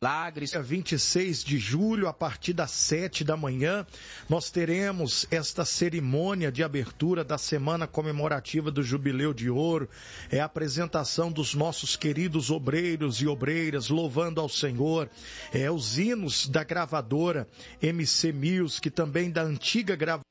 Lagres. 26 de julho, a partir das 7 da manhã, nós teremos esta cerimônia de abertura da Semana Comemorativa do Jubileu de Ouro. É a apresentação dos nossos queridos obreiros e obreiras, louvando ao Senhor. Os hinos da gravadora MC Music, também da antiga gravadora